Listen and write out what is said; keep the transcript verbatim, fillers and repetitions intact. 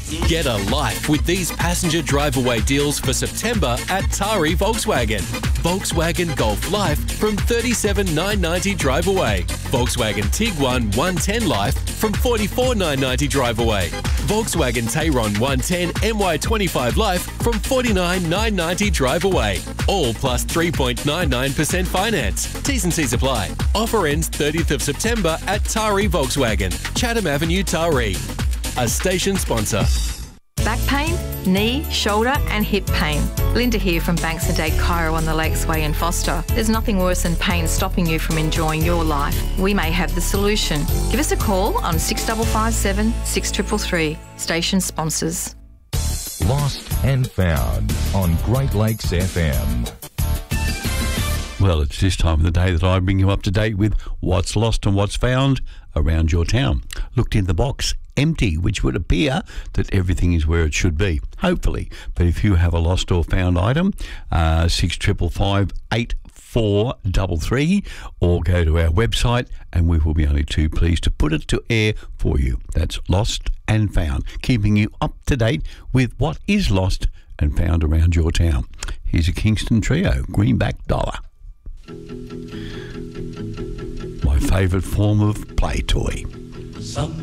Get a life with these passenger drive-away deals for September at Tari Volkswagen. Volkswagen Golf Life from thirty-seven thousand nine hundred ninety dollars drive away. Volkswagen Tiguan one ten Life from forty-four thousand nine hundred ninety dollars drive away. Volkswagen Tayron one ten M Y twenty-five Life from forty-nine thousand nine hundred ninety dollars drive away. All plus three point nine nine percent finance. T's and C's apply. Offer ends thirtieth of September at Tari Volkswagen, Chatham Avenue, Taree. A station sponsor. Back pain, knee, shoulder and hip pain. Linda here from Banks and Dade Chiro on the Lakes Way in Foster. There's nothing worse than pain stopping you from enjoying your life. We may have the solution. Give us a call on six five five seven, six three three three. Station sponsors. Lost and Found on Great Lakes F M. Well, it's this time of the day that I bring you up to date with what's lost and what's found around your town. Looked in the box, empty, which would appear that everything is where it should be, hopefully. But if you have a lost or found item, uh, six five five, eight four three three, or go to our website and we will be only too pleased to put it to air for you. That's Lost and Found, keeping you up to date with what is lost and found around your town. Here's a Kingston trio, Greenback Dollar. My favourite form of play toy. Some